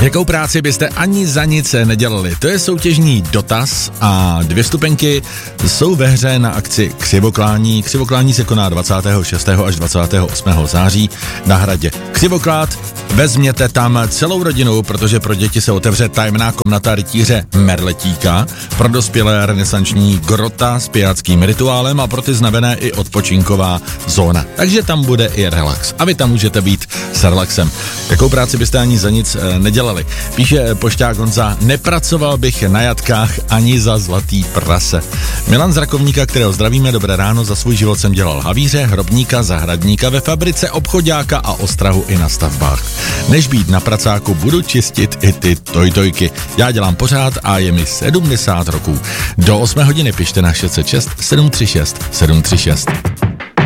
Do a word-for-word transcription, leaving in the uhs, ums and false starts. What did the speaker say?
Jakou práci byste ani za nic nedělali? To je soutěžní dotaz a dvě stupenky jsou ve hře na akci Křivoklání. Křivoklání se koná dvacátého šestého až dvacátého osmého září na hradě Křivoklát. Vezměte tam celou rodinu, protože pro děti se otevře tajemná komnata rytíře Merletíka, pro dospělé renesanční grota s pijáckým rituálem a pro ty znavené i odpočinková zóna. Takže tam bude i relax a vy tam můžete být s relaxem. Jakou práci byste ani za nic nedělali? Píše pošťák Honza, nepracoval bych na jatkách ani za zlatý prase. Milan z Rakovníka, kterého zdravíme, dobré ráno, za svůj život jsem dělal havíře, hrobníka, zahradníka ve fabrice, obchoďáka a ostrahu i na stavbách. Než být na pracáku, budu čistit i ty tojtojky. Já dělám pořád a je mi sedmdesát roků. Do osmé hodiny pište na šest set šest sedm tři šest sedm tři šest.